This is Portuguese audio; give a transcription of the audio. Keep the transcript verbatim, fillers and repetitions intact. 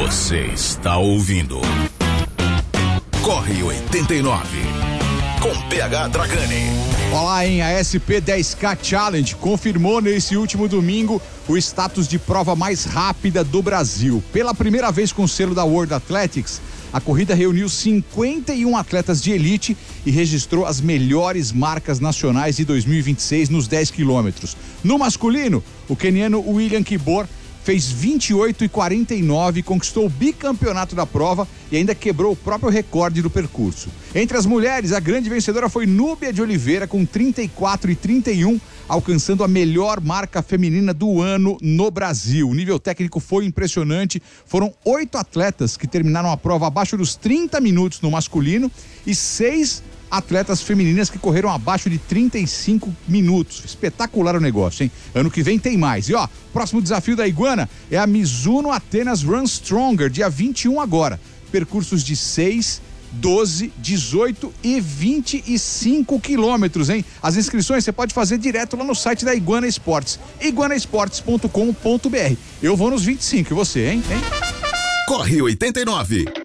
Você está ouvindo Corre oitenta e nove com P H Dragani. Olá, hein? A S P dez K Challenge confirmou nesse último domingo o status de prova mais rápida do Brasil. Pela primeira vez com o selo da World Athletics, a corrida reuniu cinquenta e um atletas de elite e registrou as melhores marcas nacionais de dois mil e vinte e seis nos dez quilômetros. No masculino, o queniano William Kibor fez vinte e oito e quarenta e nove, conquistou o bicampeonato da prova e ainda quebrou o próprio recorde do percurso. Entre as mulheres, a grande vencedora foi Núbia de Oliveira com trinta e quatro e trinta e um, alcançando a melhor marca feminina do ano no Brasil. O nível técnico foi impressionante. Foram oito atletas que terminaram a prova abaixo dos trinta minutos no masculino e seis atletas femininas que correram abaixo de trinta e cinco minutos. Espetacular o negócio, hein? Ano que vem tem mais. E ó, próximo desafio da Iguana é a Mizuno Atenas Run Stronger, dia vinte e um agora. Percursos de seis, doze, dezoito e vinte e cinco quilômetros, hein? As inscrições você pode fazer direto lá no site da Iguana Esportes, iguana esportes ponto com ponto b r. Eu vou nos vinte e cinco, e você, hein? hein? Corre oitenta e nove.